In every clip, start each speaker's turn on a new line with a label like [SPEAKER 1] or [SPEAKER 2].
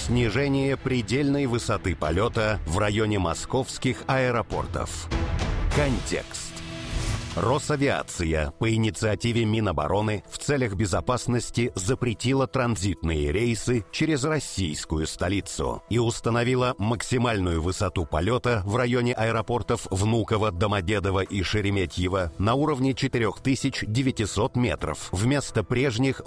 [SPEAKER 1] Снижение предельной высоты полета в районе московских аэропортов. Контекст. Росавиация по инициативе Минобороны в целях безопасности запретила транзитные рейсы через российскую столицу и установила максимальную высоту полета в районе аэропортов Внуково, Домодедово и Шереметьево на уровне 4900 метров вместо прежних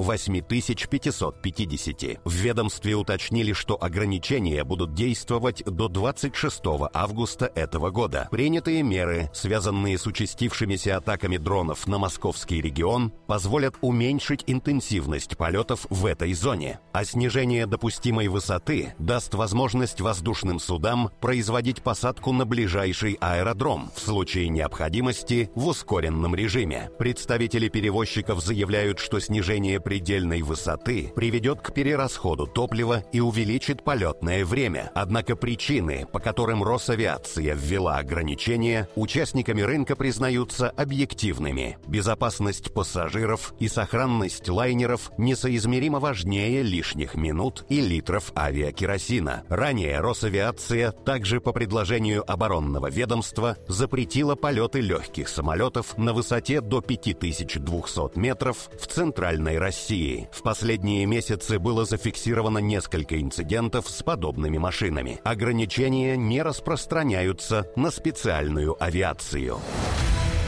[SPEAKER 1] 8550. В ведомстве уточнили, что ограничения будут действовать до 26 августа этого года. Принятые меры, связанные с участившимися атаками дронов на московский регион, позволят уменьшить интенсивность полетов в этой зоне. А снижение допустимой высоты даст возможность воздушным судам производить посадку на ближайший аэродром в случае необходимости в ускоренном режиме. Представители перевозчиков заявляют, что снижение предельной высоты приведет к перерасходу топлива и увеличит полетное время. Однако причины, по которым Росавиация ввела ограничения, участниками рынка признаются объективными. Безопасность пассажиров и сохранность лайнеров несоизмеримо важнее лишних минут и литров авиакеросина. Ранее Росавиация также по предложению оборонного ведомства запретила полеты легких самолетов на высоте до 5200 метров в центральной России. В последние месяцы было зафиксировано несколько инцидентов с подобными машинами. Ограничения не распространяются на специальную авиацию.